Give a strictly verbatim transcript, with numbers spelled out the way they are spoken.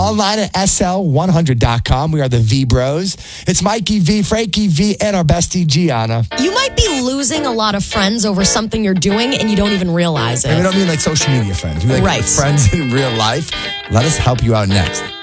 Online at S L one hundred dot com. We are the V Bros. It's Mikey V, Frankie V, and our bestie Gianna. You might be losing a lot of friends over something you're doing and you don't even realize it. And we don't mean like social media friends. We like right. friends in real life. Let us help you out next.